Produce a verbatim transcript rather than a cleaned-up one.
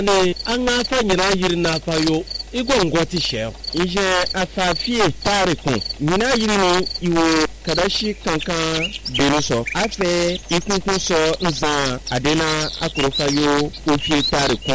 ne an ga fa nyira yiri na fa yo igon gwati shehu ije afafie tare kun nyina yiri no iwo kadashi kankan benuso afe ikunkun so nza adena akorofa yo ofie tare kun